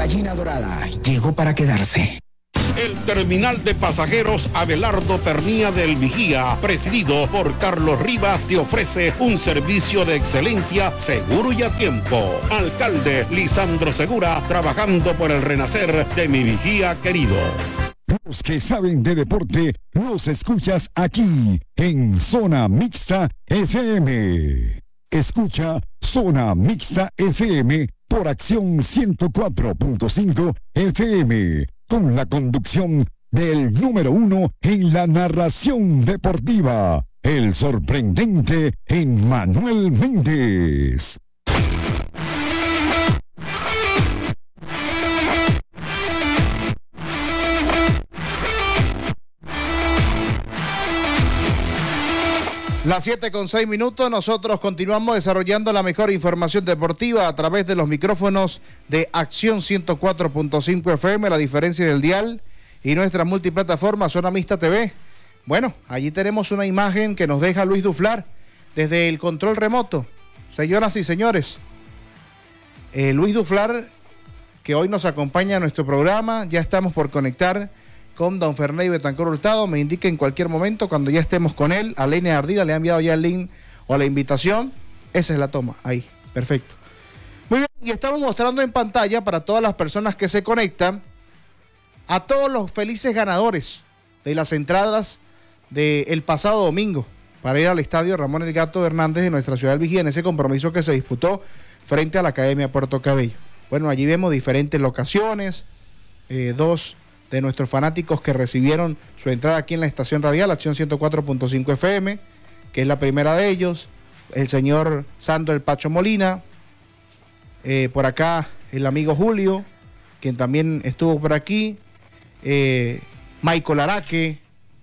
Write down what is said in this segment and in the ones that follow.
Gallina Dorada llegó para quedarse. El terminal de pasajeros Abelardo Pernía del Vigía, presidido por Carlos Rivas, te ofrece un servicio de excelencia seguro y a tiempo. Alcalde Lisandro Segura, trabajando por el renacer de mi Vigía querido. Los que saben de deporte, los escuchas aquí, en Zona Mixta FM. Escucha Zona Mixta FM por Acción 104.5 FM, con la conducción del número 1 en la narración deportiva, el sorprendente Emmanuel Méndez. Las 7:06, nosotros continuamos desarrollando la mejor información deportiva a través de los micrófonos de Acción 104.5 FM, la diferencia del dial, y nuestra multiplataforma Zona Mixta TV. Bueno, allí tenemos una imagen que nos deja Luis Duflar desde el control remoto. Señoras y señores, Luis Duflar, que hoy nos acompaña en nuestro programa, ya estamos por conectar con don Ferney Betancur Hurtado. Me indica en cualquier momento cuando ya estemos con él. A Leine Ardila le ha enviado ya el link o la invitación. Esa es la toma, ahí, perfecto. Muy bien, y estamos mostrando en pantalla para todas las personas que se conectan a todos los felices ganadores de las entradas del pasado domingo para ir al estadio Ramón El Gato Hernández de nuestra ciudad del Vigía, en ese compromiso que se disputó frente a la Academia Puerto Cabello. Bueno, allí vemos diferentes locaciones, dos de nuestros fanáticos que recibieron su entrada aquí en la estación radial, Acción 104.5 FM, que es la primera de ellos, el señor Sandro El Pacho Molina, por acá el amigo Julio, quien también estuvo por aquí, Michael Araque,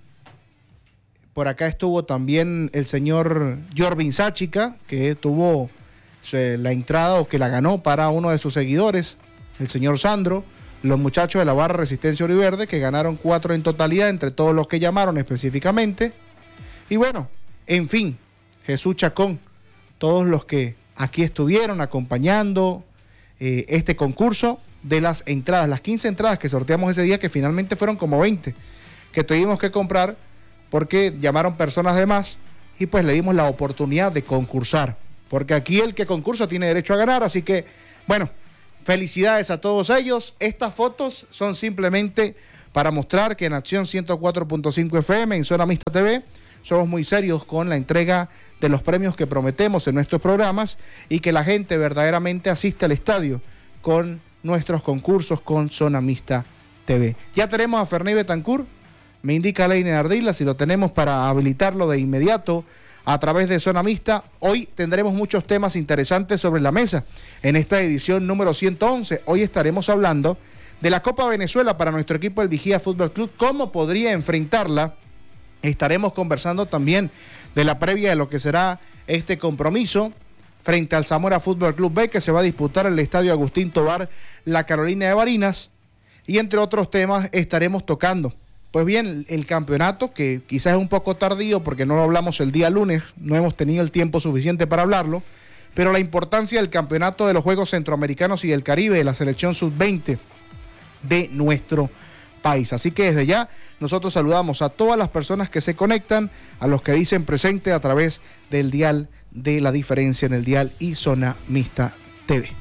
por acá estuvo también el señor Jorvin Sáchica, que tuvo la entrada o que la ganó para uno de sus seguidores, el señor Sandro. Los muchachos de la barra Resistencia Oriverde, que ganaron 4 en totalidad entre todos los que llamaron específicamente. Y bueno, en fin, Jesús Chacón, todos los que aquí estuvieron acompañando este concurso de las entradas, las 15 entradas que sorteamos ese día, que finalmente fueron como 20, que tuvimos que comprar porque llamaron personas de más y pues le dimos la oportunidad de concursar, porque aquí el que concursa tiene derecho a ganar. Así que, bueno, felicidades a todos ellos. Estas fotos son simplemente para mostrar que en Acción 104.5 FM, en Zona Mixta TV, somos muy serios con la entrega de los premios que prometemos en nuestros programas y que la gente verdaderamente asiste al estadio con nuestros concursos con Zona Mixta TV. Ya tenemos a Ferney Betancur, me indica Leine Ardila, si lo tenemos para habilitarlo de inmediato a través de Zona Mixta. Hoy tendremos muchos temas interesantes sobre la mesa en esta edición número 111. Hoy estaremos hablando de la Copa Venezuela para nuestro equipo del Vigía Fútbol Club, cómo podría enfrentarla. Estaremos conversando también de la previa de lo que será este compromiso frente al Zamora Fútbol Club B, que se va a disputar en el Estadio Agustín Tobar, La Carolina de Barinas, y entre otros temas estaremos tocando. Pues bien, el campeonato, que quizás es un poco tardío porque no lo hablamos el día lunes, no hemos tenido el tiempo suficiente para hablarlo, pero la importancia del campeonato de los Juegos Centroamericanos y del Caribe de la selección sub-20 de nuestro país. Así que desde ya nosotros saludamos a todas las personas que se conectan, a los que dicen presente a través del dial de La Diferencia en el dial y Zona Mixta TV.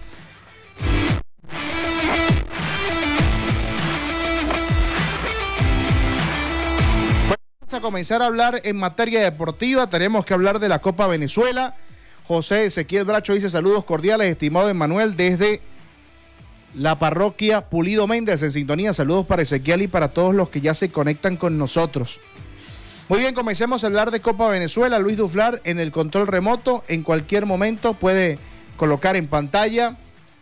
A comenzar a hablar en materia deportiva, tenemos que hablar de la Copa Venezuela. José Ezequiel Bracho dice: saludos cordiales, estimado Emmanuel, desde la parroquia Pulido Méndez, en sintonía. Saludos para Ezequiel y para todos los que ya se conectan con nosotros. Muy bien, comencemos a hablar de Copa Venezuela. Luis Duflar en el control remoto, en cualquier momento puede colocar en pantalla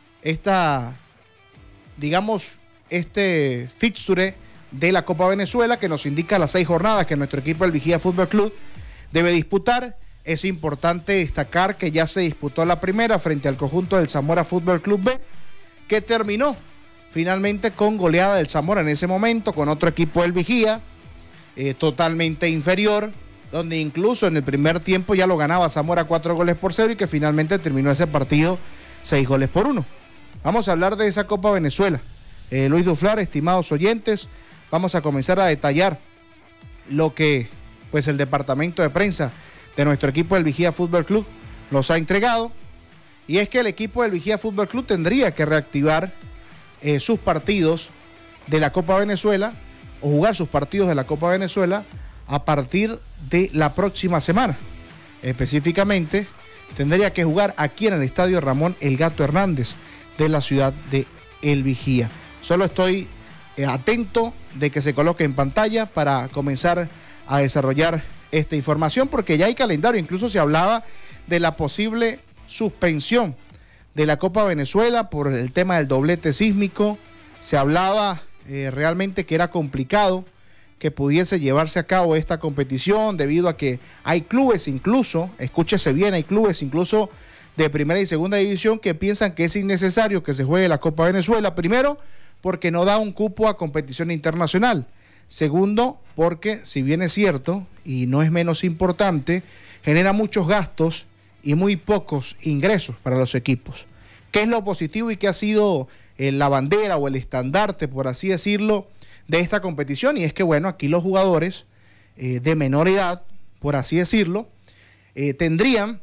este fixture de la Copa Venezuela, que nos indica las 6 jornadas que nuestro equipo del Vigía Fútbol Club debe disputar. Es importante destacar que ya se disputó la primera frente al conjunto del Zamora Fútbol Club B, que terminó finalmente con goleada del Zamora en ese momento, con otro equipo del Vigía totalmente inferior, donde incluso en el primer tiempo ya lo ganaba Zamora 4-0 y que finalmente terminó ese partido 6-1. Vamos a hablar de esa Copa Venezuela. Luis Duflar, estimados oyentes, vamos a comenzar a detallar lo que pues el departamento de prensa de nuestro equipo del Vigía Fútbol Club nos ha entregado. Y es que el equipo del Vigía Fútbol Club tendría que reactivar sus partidos de la Copa Venezuela o jugar sus partidos de la Copa Venezuela a partir de la próxima semana. Específicamente, tendría que jugar aquí en el estadio Ramón El Gato Hernández de la ciudad de El Vigía. Solo estoy atento de que se coloque en pantalla para comenzar a desarrollar esta información, porque ya hay calendario. Incluso se hablaba de la posible suspensión de la Copa Venezuela por el tema del doblete sísmico. Se hablaba realmente que era complicado que pudiese llevarse a cabo esta competición debido a que hay clubes incluso, escúchese bien, hay clubes incluso de primera y segunda división que piensan que es innecesario que se juegue la Copa Venezuela. Primero, porque no da un cupo a competición internacional. Segundo, porque si bien es cierto y no es menos importante, genera muchos gastos y muy pocos ingresos para los equipos. ¿Qué es lo positivo y qué ha sido la bandera o el estandarte, por así decirlo, de esta competición? Y es que, bueno, aquí los jugadores de menor edad, por así decirlo, tendrían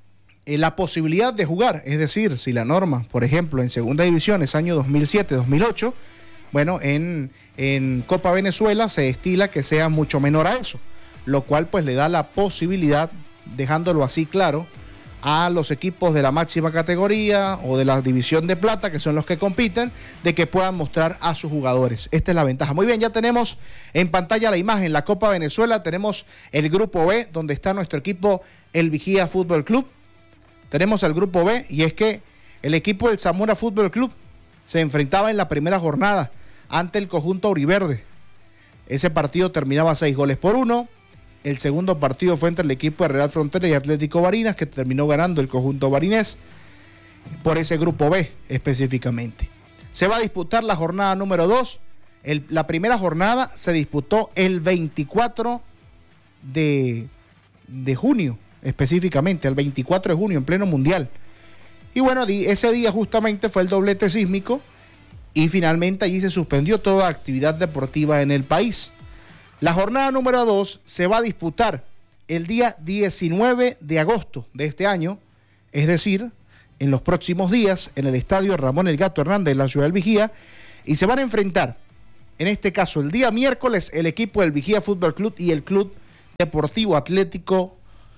la posibilidad de jugar. Es decir, si la norma, por ejemplo, en segunda división es año 2007-2008, bueno, en Copa Venezuela se estila que sea mucho menor a eso, lo cual pues le da la posibilidad, dejándolo así claro, a los equipos de la máxima categoría o de la división de plata, que son los que compiten, de que puedan mostrar a sus jugadores. Esta es la ventaja. Muy bien, ya tenemos en pantalla la imagen, la Copa Venezuela. Tenemos el grupo B, donde está nuestro equipo, el Vigía Fútbol Club. Tenemos el grupo B, y es que el equipo del Zamora Fútbol Club se enfrentaba en la primera jornada ante el conjunto auriverde. Ese partido terminaba 6-1. El segundo partido fue entre el equipo de Real Frontera y Atlético Barinas, que terminó ganando el conjunto barinés por ese grupo B específicamente. Se va a disputar la jornada número 2. La primera jornada se disputó el 24 de junio, específicamente, el 24 de junio, en pleno mundial. Y bueno, ese día justamente fue el doblete sísmico y finalmente allí se suspendió toda actividad deportiva en el país. La jornada número 2 se va a disputar el día 19 de agosto de este año, es decir, en los próximos días, en el estadio Ramón El Gato Hernández de la ciudad del Vigía, y se van a enfrentar, en este caso el día miércoles, el equipo del Vigía Fútbol Club y el Club Deportivo Atlético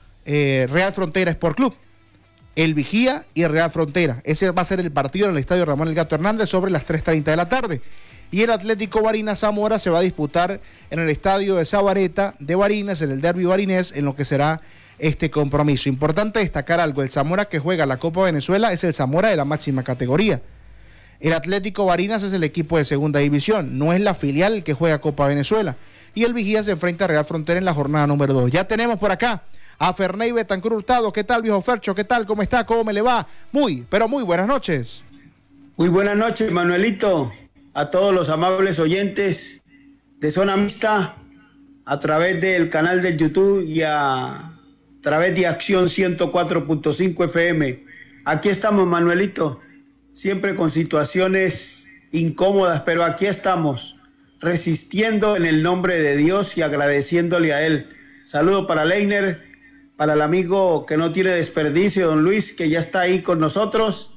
Real Frontera Sport Club. El Vigía y el Real Frontera. Ese va a ser el partido en el estadio Ramón El Gato Hernández sobre las 3:30 de la tarde. Y el Atlético Barinas Zamora se va a disputar en el estadio de Sabareta de Barinas, en el derbi barinés, en lo que será este compromiso. Importante destacar algo: el Zamora que juega la Copa Venezuela es el Zamora de la máxima categoría. El Atlético Barinas es el equipo de segunda división, no es la filial el que juega Copa Venezuela. Y el Vigía se enfrenta a Real Frontera en la jornada número 2. Ya tenemos por acá a Ferney Betancur Hurtado. ¿Qué tal, viejo Fercho? ¿Qué tal? ¿Cómo está? ¿Cómo me le va? Pero muy buenas noches. Muy buenas noches, Manuelito. A todos los amables oyentes de Zona Mixta, a través del canal de YouTube y a través de Acción 104.5 FM. Aquí estamos, Manuelito, siempre con situaciones incómodas, pero aquí estamos, resistiendo en el nombre de Dios y agradeciéndole a Él. Saludo para Leiner, para el amigo que no tiene desperdicio, don Luis, que ya está ahí con nosotros.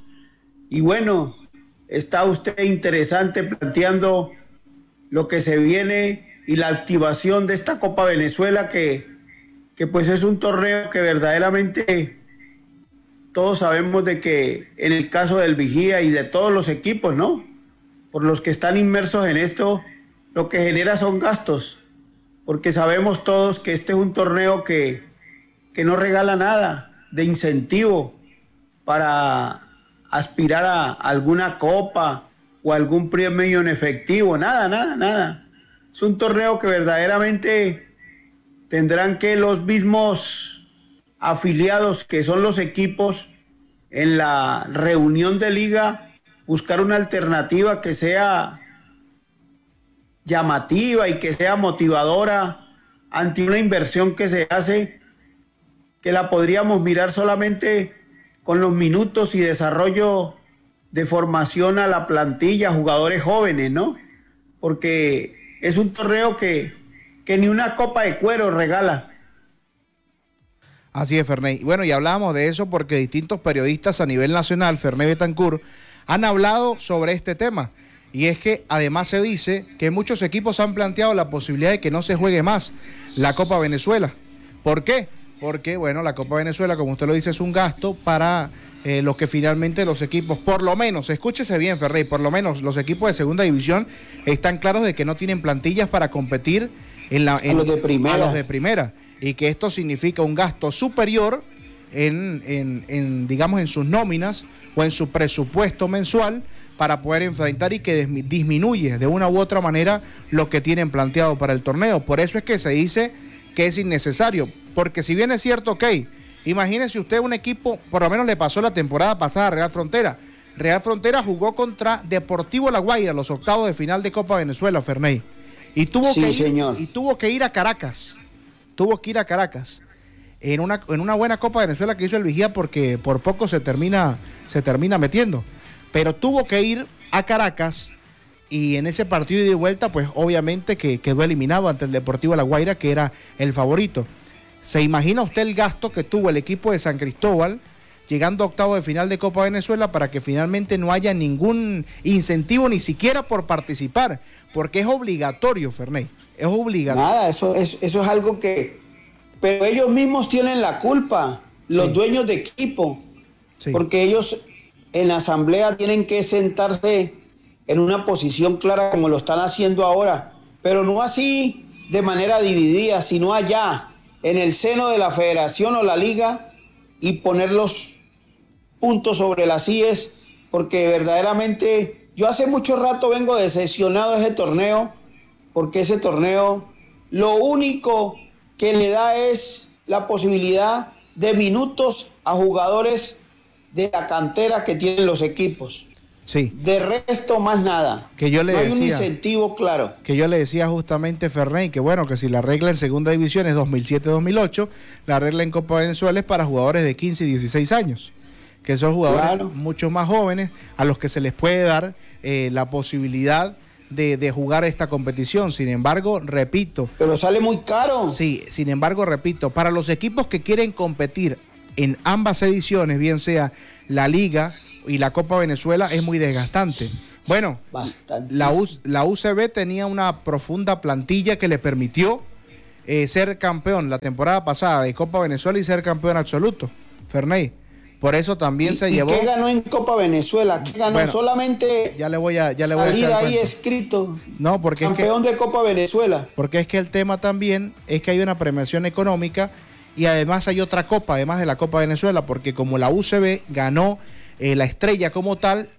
Y bueno, está usted interesante planteando lo que se viene y la activación de esta Copa Venezuela, que pues es un torneo que verdaderamente todos sabemos de que en el caso del Vigía y de todos los equipos, ¿no?, por los que están inmersos en esto, lo que genera son gastos, porque sabemos todos que este es un torneo que no regala nada de incentivo para aspirar a alguna copa o algún premio en efectivo, nada. Es un torneo que verdaderamente tendrán que los mismos afiliados, que son los equipos, en la reunión de liga, buscar una alternativa que sea llamativa y que sea motivadora ante una inversión que se hace, que la podríamos mirar solamente con los minutos y desarrollo de formación a la plantilla, jugadores jóvenes, ¿no? Porque es un torneo que ni una copa de cuero regala. Así es, Ferney. Bueno, y hablábamos de eso porque distintos periodistas a nivel nacional, Ferney Betancur, han hablado sobre este tema. Y es que además se dice que muchos equipos han planteado la posibilidad de que no se juegue más la Copa Venezuela. ¿Por qué? Porque, bueno, la Copa Venezuela, como usted lo dice, es un gasto para los que finalmente los equipos, por lo menos, escúchese bien, Ferrey, por lo menos los equipos de segunda división están claros de que no tienen plantillas para competir a los de primera. Y que esto significa un gasto superior digamos, en sus nóminas o en su presupuesto mensual para poder enfrentar y que disminuye de una u otra manera lo que tienen planteado para el torneo. Por eso es que se dice que es innecesario, porque si bien es cierto, ok, imagínese usted un equipo, por lo menos le pasó la temporada pasada a Real Frontera. Real Frontera jugó contra Deportivo La Guaira, los octavos de final de Copa Venezuela, Ferney, y tuvo que ir a Caracas. Tuvo que ir a Caracas en una buena Copa Venezuela que hizo el Vigía, porque por poco se termina metiendo. Pero tuvo que ir a Caracas y en ese partido de vuelta, pues obviamente que quedó eliminado ante el Deportivo La Guaira, que era el favorito. ¿Se imagina usted el gasto que tuvo el equipo de San Cristóbal llegando a octavo de final de Copa Venezuela para que finalmente no haya ningún incentivo ni siquiera por participar? Porque es obligatorio, Ferney, es obligatorio. Nada, eso es algo que... Pero ellos mismos tienen la culpa, los dueños de equipo, porque ellos en la asamblea tienen que sentarse en una posición clara como lo están haciendo ahora, pero no así de manera dividida, sino allá, en el seno de la federación o la liga, y poner los puntos sobre las IES, porque verdaderamente yo hace mucho rato vengo decepcionado de ese torneo, porque ese torneo lo único que le da es la posibilidad de minutos a jugadores de la cantera que tienen los equipos. Sí. De resto, más nada. Que yo le no decía, hay un incentivo claro. Que yo le decía justamente, Ferney, que bueno, que si la regla en segunda división es 2007-2008, la regla en Copa Venezuela es para jugadores de 15 y 16 años, que son jugadores mucho más jóvenes a los que se les puede dar la posibilidad de jugar esta competición. Sin embargo, repito... Pero sale muy caro. Sí, sin embargo, repito, para los equipos que quieren competir en ambas ediciones, bien sea la Liga y la Copa Venezuela, es muy desgastante. Bueno, la UCB tenía una profunda plantilla que le permitió ser campeón la temporada pasada de Copa Venezuela y ser campeón absoluto, Ferney. Por eso también se llevó... ¿Y qué ganó en Copa Venezuela? ¿Qué ganó? Bueno, solamente ya le voy a salir ahí escrito. No, porque campeón de Copa Venezuela. Porque es que el tema también es que hay una premiación económica y además hay otra copa, además de la Copa Venezuela, porque como la UCB ganó la estrella como tal,